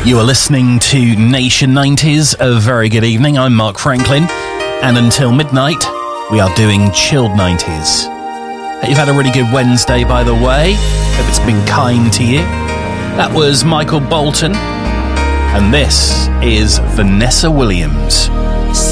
You are listening to Nation 90s. A very good evening. I'm Mark Franklin. And until midnight, we are doing chilled 90s. Hope you've had a really good Wednesday, by the way. Hope it's been kind to you. That was Michael Bolton. And this is Vanessa Williams.